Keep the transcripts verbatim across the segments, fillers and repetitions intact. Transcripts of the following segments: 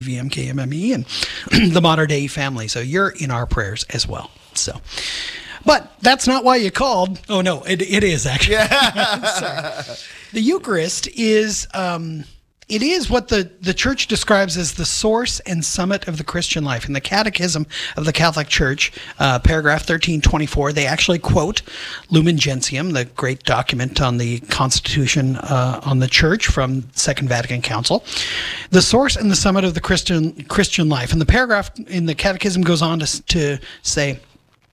V M K M M E and the Mater Dei family. So you're in our prayers as well. So, but that's not why you called. Oh no, it it is actually. Yeah. Sorry. The Eucharist is um, it is what the, the church describes as the source and summit of the Christian life. In the Catechism of the Catholic Church, uh, paragraph thirteen twenty-four, they actually quote Lumen Gentium, the great document on the Constitution uh, on the Church from Second Vatican Council, the source and the summit of the Christian Christian life. And the paragraph in the Catechism goes on to, to say,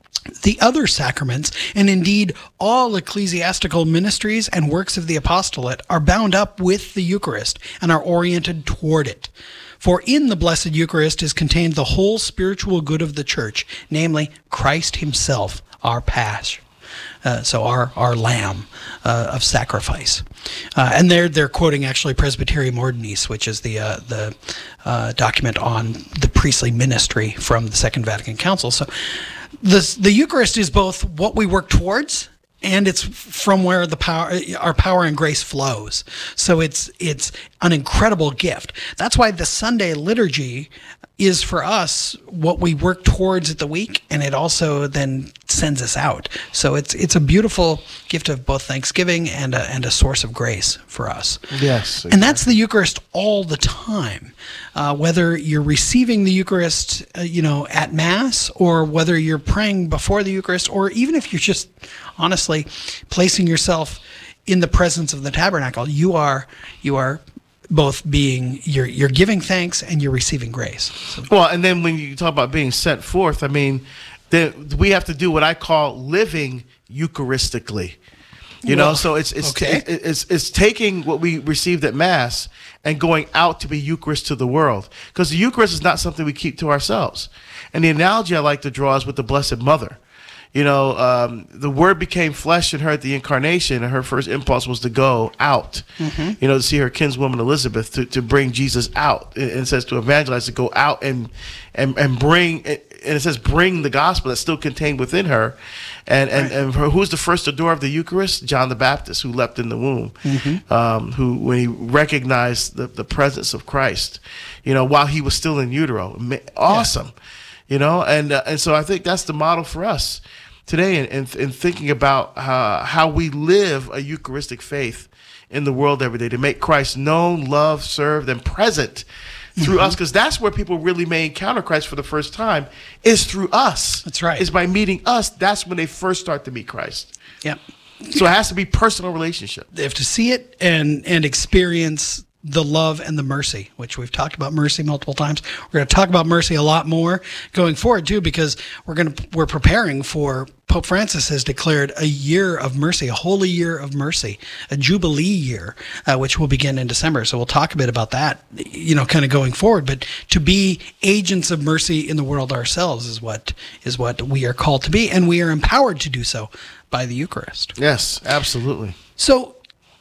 the other sacraments, and indeed all ecclesiastical ministries and works of the apostolate, are bound up with the Eucharist and are oriented toward it. For in the Blessed Eucharist is contained the whole spiritual good of the Church, namely Christ himself, our Pasch. Uh, so our our lamb uh, of sacrifice, uh, and they're they're quoting actually Presbyterium Ordinis, which is the uh, the uh, document on the priestly ministry from the Second Vatican Council. So the the Eucharist is both what we work towards, and it's from where the power our power and grace flows. So it's it's an incredible gift. That's why the Sunday liturgy is for us what we work towards at the week, and it also then sends us out. So it's it's a beautiful gift of both thanksgiving and a, and a source of grace for us. Yes, exactly. And that's the Eucharist all the time. Uh, whether you're receiving the Eucharist, uh, you know, at Mass, or whether you're praying before the Eucharist, or even if you're just honestly placing yourself in the presence of the tabernacle, you are you are. both being, you're you're giving thanks and you're receiving grace. So. Well, and then when you talk about being sent forth, I mean, the, we have to do what I call living Eucharistically. You well, know, so it's it's, okay. it, it's it's taking what we received at Mass and going out to be Eucharist to the world. Because the Eucharist is not something we keep to ourselves. And the analogy I like to draw is with the Blessed Mother. You know, um, the Word became flesh in her at the Incarnation, and her first impulse was to go out, mm-hmm. you know, to see her kinswoman Elizabeth, to, to bring Jesus out. And it says to evangelize, to go out and and, and bring, and it says bring the gospel that's still contained within her. And and, right. and her, who's the first adorer of the Eucharist? John the Baptist, who leapt in the womb, mm-hmm. um, who, when he recognized the, the presence of Christ, you know, while he was still in utero. Awesome. Yeah. You know, and uh, and so I think that's the model for us today, in, in, in thinking about uh, how we live a Eucharistic faith in the world every day, to make Christ known, loved, served, and present through mm-hmm. us, because that's where people really may encounter Christ for the first time, is through us. That's right. Is by meeting us. That's when they first start to meet Christ. Yep. So it has to be personal relationship. They have to see it and and experience the love and the mercy, which we've talked about mercy multiple times. We're going to talk about mercy a lot more going forward too, because we're going to we're preparing for, Pope Francis has declared a year of mercy, a holy year of mercy, a jubilee year, uh, which will begin in December. So we'll talk a bit about that, you know, kind of going forward. But to be agents of mercy in the world ourselves is what is what we are called to be, and we are empowered to do so by the Eucharist. Yes, absolutely. So,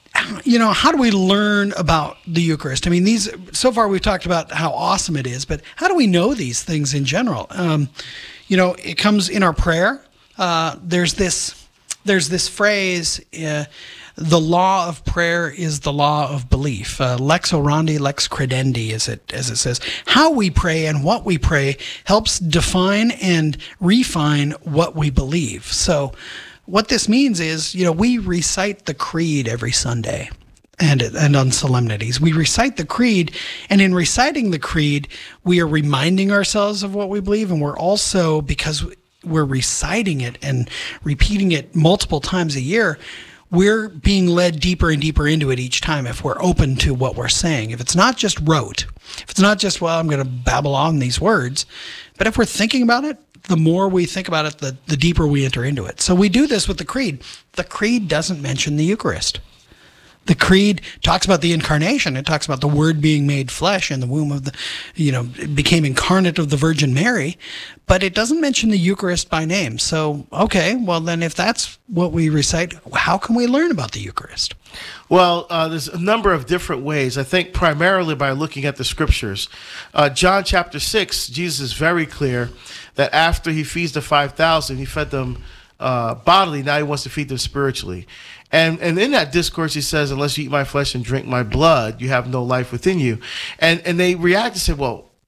you know, how do we learn about the Eucharist? I mean, these so far we've talked about how awesome it is, but how do we know these things in general? Um, you know, it comes in our prayer. Uh, there's this, there's this phrase: uh, "The law of prayer is the law of belief." Uh, lex orandi, lex credendi, as it as it says. How we pray and what we pray helps define and refine what we believe. So, what this means is, you know, we recite the creed every Sunday and and on solemnities. We recite the creed, and in reciting the creed, we are reminding ourselves of what we believe, and we're also, because we're reciting it and repeating it multiple times a year, we're being led deeper and deeper into it each time if we're open to what we're saying. If it's not just rote, if it's not just, well, I'm going to babble on these words, but if we're thinking about it, the more we think about it, the, the deeper we enter into it. So we do this with the creed. The creed doesn't mention the Eucharist. The creed talks about the incarnation. It talks about the Word being made flesh in the womb of the, you know, became incarnate of the Virgin Mary, but it doesn't mention the Eucharist by name. So, okay, well then if that's what we recite, how can we learn about the Eucharist? Well, uh, there's a number of different ways. I think primarily by looking at the Scriptures. Uh, John chapter six, Jesus is very clear that after he feeds the five thousand, he fed them uh, bodily. Now he wants to feed them spiritually. And and in that discourse, he says, unless you eat my flesh and drink my blood, you have no life within you. And and they react and say, well,